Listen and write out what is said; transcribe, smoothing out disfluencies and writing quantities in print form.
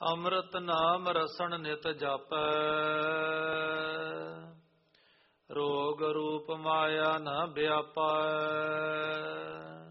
ਅੰਮ੍ਰਿਤ ਨਾਮ ਰਸਣ ਨਿਤ ਜਾਪੈ, ਰੋਗ ਰੂਪ ਮਾਇਆ ਨ ਵਿਆਪੈ।